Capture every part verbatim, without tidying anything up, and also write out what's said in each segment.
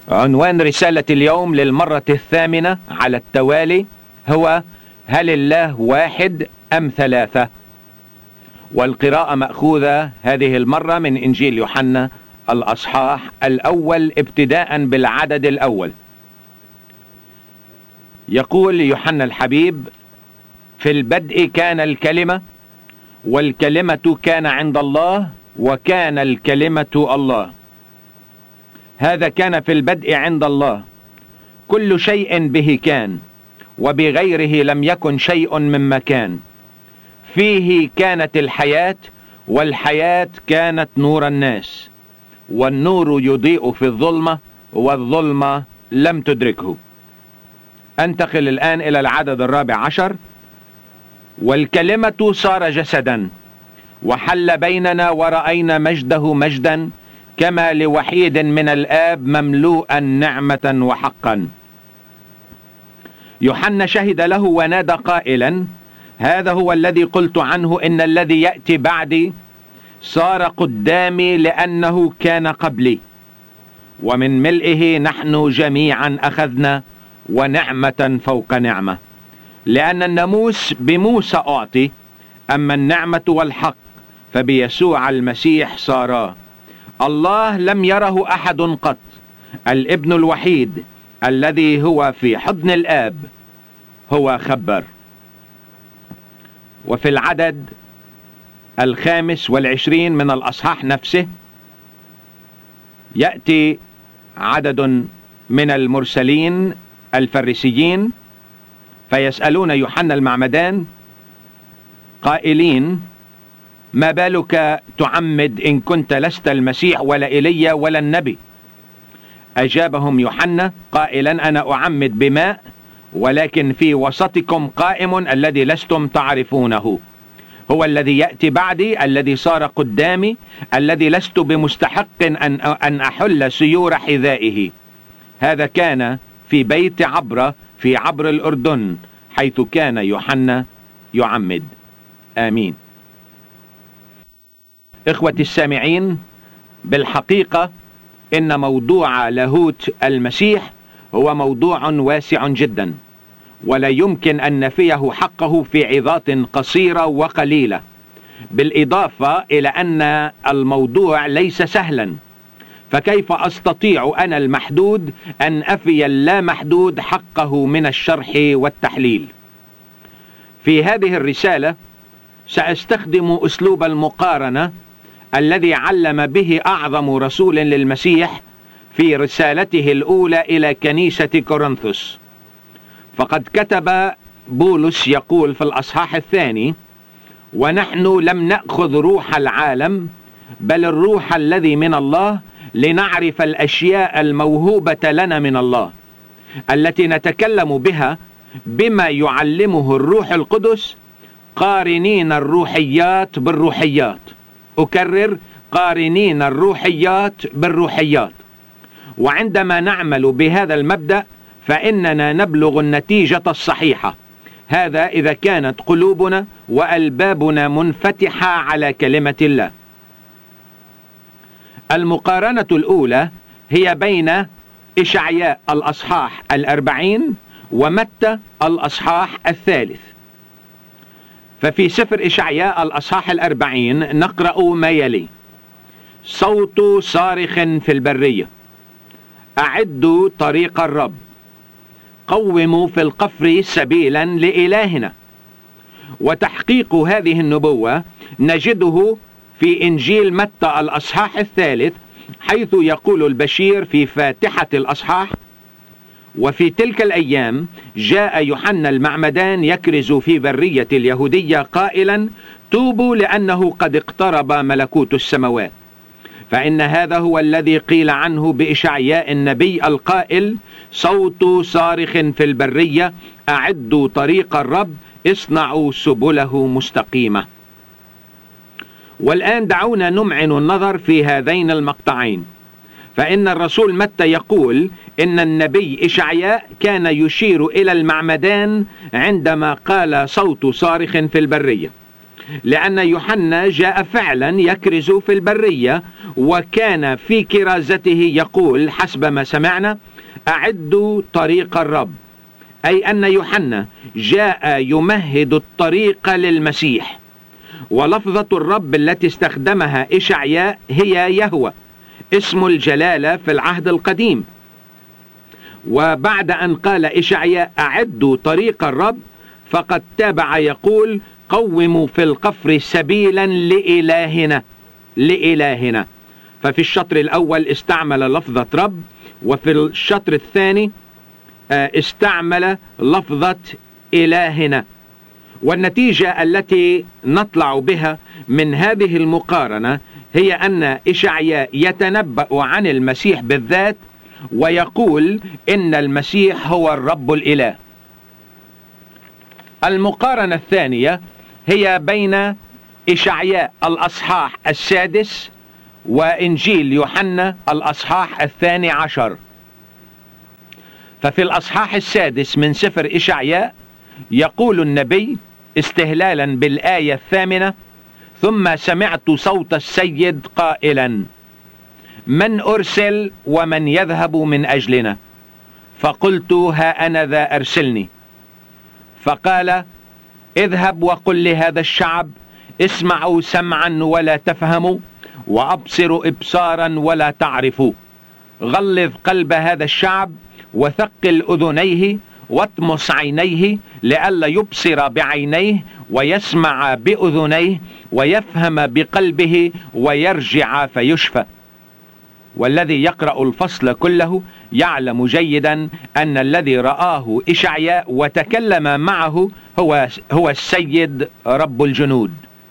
عنوان رسالة اليوم للمرة الثامنة على التوالي هو: هل الله واحد أم ثلاثة؟ والقراءة مأخوذة هذه المرة من إنجيل يوحنا الأصحاح الأول ابتداء بالعدد الأول. يقول يوحنا الحبيب: في البدء كان الكلمة، والكلمة كان عند الله، وكان الكلمة الله. هذا كان في البدء عند الله. كل شيء به كان، وبغيره لم يكن شيء مما كان. فيه كانت الحياة، والحياة كانت نور الناس، والنور يضيء في الظلمة، والظلمة لم تدركه. انتقل الآن إلى العدد الرابع عشر. والكلمة صار جسدا وحل بيننا، ورأينا مجده مجدا كما لوحيد من الآب، مملوءا نعمة وحقا. يوحنا شهد له ونادى قائلا: هذا هو الذي قلت عنه، إن الذي يأتي بعدي صار قدامي، لأنه كان قبلي. ومن ملئه نحن جميعا أخذنا، ونعمة فوق نعمة. لأن الناموس بموسى أعطي، أما النعمة والحق فبيسوع المسيح صارا. الله لم يره أحد قط، الابن الوحيد الذي هو في حضن الآب هو خبر. وفي العدد الخامس والعشرين من الأصحاح نفسه يأتي عدد من المرسلين الفريسيين فيسألون يوحنا المعمدان قائلين: ما بالك تعمد إن كنت لست المسيح ولا إيليا ولا النبي؟ أجابهم يوحنا قائلا: أنا أعمد بماء، ولكن في وسطكم قائم الذي لستم تعرفونه، هو الذي يأتي بعدي، الذي صار قدامي، الذي لست بمستحق أن أن أحل سيور حذائه. هذا كان في بيت عبرة في عبر الأردن، حيث كان يوحنا يعمد. آمين. إخوتي السامعين، بالحقيقة إن موضوع لاهوت المسيح هو موضوع واسع جدا، ولا يمكن أن نفيه حقه في عظات قصيرة وقليلة، بالإضافة إلى أن الموضوع ليس سهلا. فكيف أستطيع أنا المحدود أن أفي اللامحدود حقه من الشرح والتحليل؟ في هذه الرسالة سأستخدم أسلوب المقارنة الذي علم به أعظم رسول للمسيح في رسالته الأولى إلى كنيسة كورنثوس. فقد كتب بولس يقول في الأصحاح الثاني: ونحن لم نأخذ روح العالم، بل الروح الذي من الله، لنعرف الأشياء الموهوبة لنا من الله، التي نتكلم بها بما يعلمه الروح القدس، قارنين الروحيات بالروحيات. أكرر: قارنين الروحيات بالروحيات. وعندما نعمل بهذا المبدأ فإننا نبلغ النتيجة الصحيحة، هذا إذا كانت قلوبنا وألبابنا منفتحة على كلمة الله. المقارنة الأولى هي بين إشعياء الأصحاح الأربعين ومتى الأصحاح الثالث. ففي سفر إشعياء الأصحاح الأربعين نقرأ ما يلي: صوت صارخ في البرية، أعدوا طريق الرب، قوموا في القفر سبيلا لإلهنا. وتحقيق هذه النبوة نجده في إنجيل متى الأصحاح الثالث، حيث يقول البشير في فاتحة الأصحاح: وفي تلك الأيام جاء يوحنا المعمدان يكرز في برية اليهودية قائلا: توبوا، لأنه قد اقترب ملكوت السماوات. فإن هذا هو الذي قيل عنه بإشعياء النبي القائل: صوت صارخ في البرية، أعدوا طريق الرب، اصنعوا سبله مستقيمة. والآن دعونا نمعن النظر في هذين المقطعين. فإن الرسول متى يقول إن النبي إشعياء كان يشير إلى المعمدان عندما قال صوت صارخ في البرية، لأن يوحنا جاء فعلا يكرز في البرية، وكان في كرازته يقول حسب ما سمعنا: أعدوا طريق الرب، أي أن يوحنا جاء يمهد الطريق للمسيح. ولفظة الرب التي استخدمها إشعياء هي يهوه، اسم الجلالة في العهد القديم. وبعد أن قال إشعياء أعدوا طريق الرب، فقد تابع يقول: قوموا في القفر سبيلا لإلهنا لإلهنا. ففي الشطر الأول استعمل لفظة رب، وفي الشطر الثاني استعمل لفظة إلهنا. والنتيجة التي نطلع بها من هذه المقارنة هي أن إشعياء يتنبأ عن المسيح بالذات، ويقول إن المسيح هو الرب الإله. المقارنة الثانية هي بين إشعياء الأصحاح السادس وإنجيل يوحنا الأصحاح الثاني عشر. ففي الأصحاح السادس من سفر إشعياء يقول النبي استهلالا بالآية الثامنة: ثم سمعت صوت السيد قائلا: من أرسل ومن يذهب من أجلنا؟ فقلت: ها أنا ذا أرسلني. فقال: اذهب وقل لهذا الشعب: اسمعوا سمعا ولا تفهموا، وأبصروا إبصارا ولا تعرفوا. غلظ قلب هذا الشعب، وثقل أذنيه، واطمس عينيه، لئلا يبصر بعينيه، ويسمع بأذنيه، ويفهم بقلبه، ويرجع فيشفى. والذي يقرأ الفصل كله يعلم جيدا أن الذي رآه إشعياء وتكلم معه هو هو السيد رب الجنود.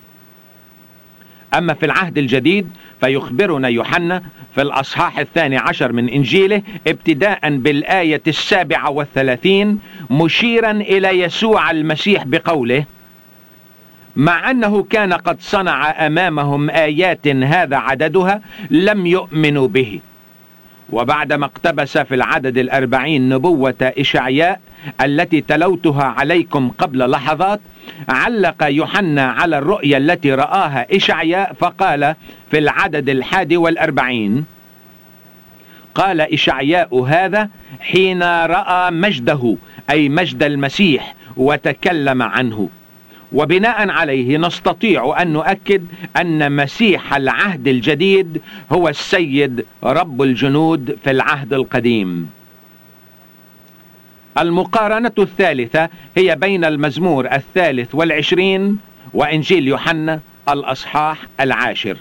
أما في العهد الجديد فيخبرنا يوحنا في الأصحاح الثاني عشر من إنجيله ابتداء بالآية السابعة والثلاثين، مشيرا إلى يسوع المسيح بقوله: مع أنه كان قد صنع أمامهم آيات هذا عددها لم يؤمنوا به. وبعدما اقتبس في العدد الأربعين نبوة إشعياء التي تلوتها عليكم قبل لحظات، علق يوحنا على الرؤيا التي رآها إشعياء، فقال في العدد الحادي والأربعين: قال إشعياء هذا حين رأى مجده، أي مجد المسيح، وتكلم عنه. وبناء عليه نستطيع أن نؤكد أن مسيح العهد الجديد هو السيد رب الجنود في العهد القديم. المقارنة الثالثة هي بين المزمور الثالث والعشرين وإنجيل يوحنا الأصحاح العاشر.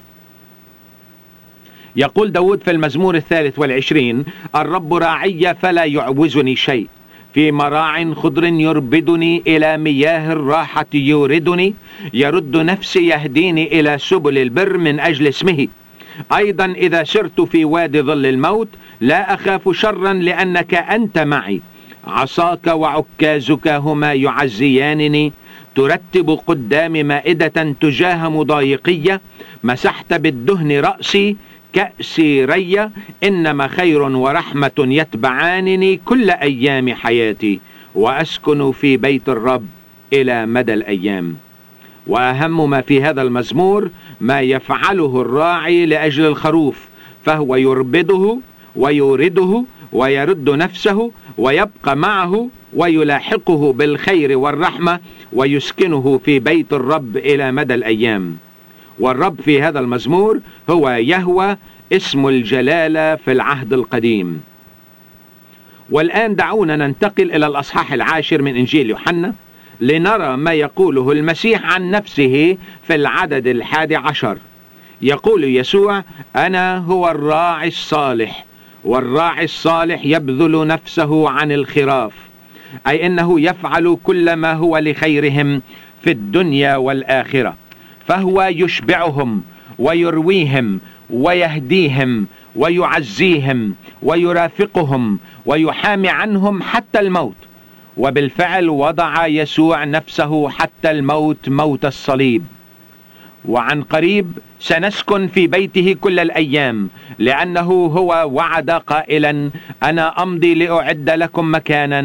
يقول داود في المزمور الثالث والعشرين: الرب راعي فلا يعوزني شيء، في مراع خضر يربدني، إلى مياه الراحة يوردني، يرد نفسي يهديني إلى سبل البر من أجل اسمه. أيضا إذا سرت في وادي ظل الموت لا أخاف شرا، لأنك أنت معي، عصاك وعكازك هما يعزيانني. ترتب قدام مائدة تجاه مضايقية، مسحت بالدهن رأسي، كأسي ريا. إنما خير ورحمة يتبعانني كل أيام حياتي، وأسكن في بيت الرب إلى مدى الأيام. وأهم ما في هذا المزمور ما يفعله الراعي لأجل الخروف، فهو يربده ويورده ويرد نفسه، ويبقى معه ويلاحقه بالخير والرحمة، ويسكنه في بيت الرب إلى مدى الأيام. والرب في هذا المزمور هو يهوه، اسم الجلالة في العهد القديم. والآن دعونا ننتقل إلى الأصحاح العاشر من إنجيل يوحنا لنرى ما يقوله المسيح عن نفسه في العدد الحادي عشر. يقول يسوع: أنا هو الراعي الصالح، والراعي الصالح يبذل نفسه عن الخراف، أي أنه يفعل كل ما هو لخيرهم في الدنيا والآخرة. فهو يشبعهم ويرويهم ويهديهم ويعزيهم ويرافقهم ويحامي عنهم حتى الموت. وبالفعل وضع يسوع نفسه حتى الموت، موت الصليب. وعن قريب سنسكن في بيته كل الأيام، لأنه هو وعد قائلا: أنا أمضي لأعد لكم مكانا،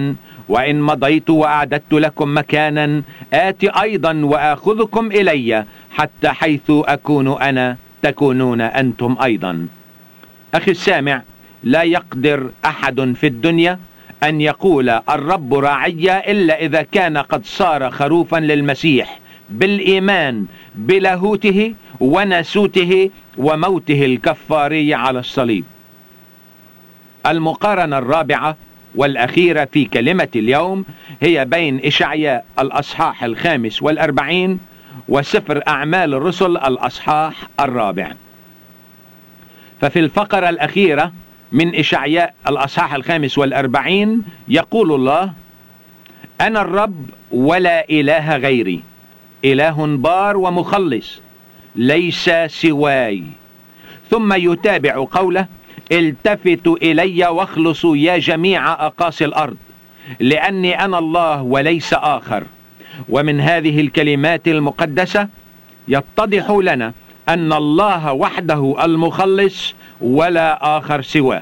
وإن مضيت وأعددت لكم مكانا آتي أيضا وآخذكم إلي، حتى حيث أكون أنا تكونون أنتم أيضا. أخي السامع، لا يقدر أحد في الدنيا أن يقول الرب راعي إلا إذا كان قد صار خروفا للمسيح بالإيمان بلاهوته وناسوته وموته الكفاري على الصليب. المقارنة الرابعة والأخيرة في كلمة اليوم هي بين إشعياء الأصحاح الخامس والأربعين وسفر أعمال الرسل الأصحاح الرابع. ففي الفقرة الأخيرة من إشعياء الأصحاح الخامس والأربعين يقول الله: أنا الرب ولا إله غيري، إله بار ومخلص ليس سواي. ثم يتابع قوله: التفتوا إلي واخلصوا يا جميع أقاصي الأرض، لأني أنا الله وليس آخر. ومن هذه الكلمات المقدسة يتضح لنا أن الله وحده المخلص ولا آخر سواه،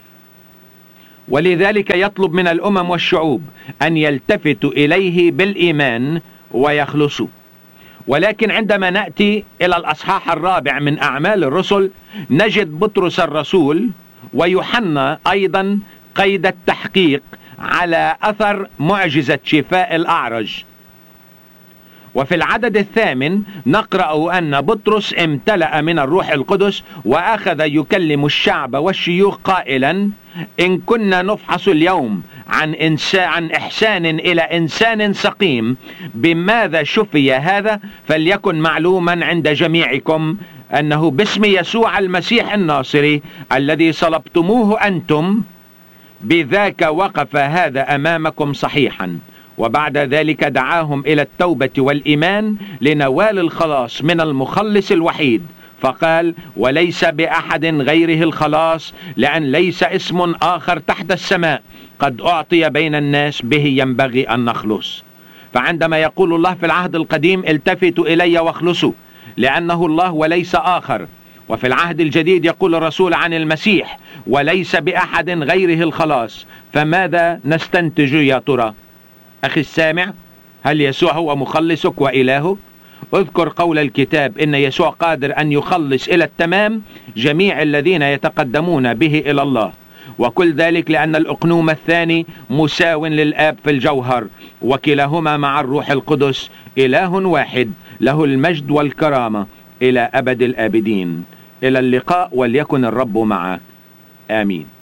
ولذلك يطلب من الأمم والشعوب أن يلتفتوا إليه بالإيمان ويخلصوا. ولكن عندما نأتي إلى الأصحاح الرابع من أعمال الرسل نجد بطرس الرسول ويوحنا أيضا قيد التحقيق على أثر معجزة شفاء الأعرج. وفي العدد الثامن نقرأ أن بطرس امتلأ من الروح القدس وأخذ يكلم الشعب والشيوخ قائلا: إن كنا نفحص اليوم عن, إنسان عن إحسان إلى إنسان سقيم بماذا شفي هذا، فليكن معلوما عند جميعكم أنه باسم يسوع المسيح الناصري الذي صلبتموه أنتم بذاك وقف هذا أمامكم صحيحا. وبعد ذلك دعاهم إلى التوبة والإيمان لنوال الخلاص من المخلص الوحيد، فقال: وليس بأحد غيره الخلاص، لأن ليس اسم آخر تحت السماء قد أعطي بين الناس به ينبغي أن نخلص. فعندما يقول الله في العهد القديم: التفتوا إلي واخلصوا، لأنه الله وليس آخر، وفي العهد الجديد يقول الرسول عن المسيح: وليس بأحد غيره الخلاص، فماذا نستنتج يا ترى؟ أخي السامع، هل يسوع هو مخلصك وإلهك؟ اذكر قول الكتاب إن يسوع قادر أن يخلص إلى التمام جميع الذين يتقدمون به إلى الله، وكل ذلك لأن الأقنوم الثاني مساو للآب في الجوهر، وكلاهما مع الروح القدس إله واحد، له المجد والكرامة إلى أبد الآبدين. إلى اللقاء، وليكن الرب معك. آمين.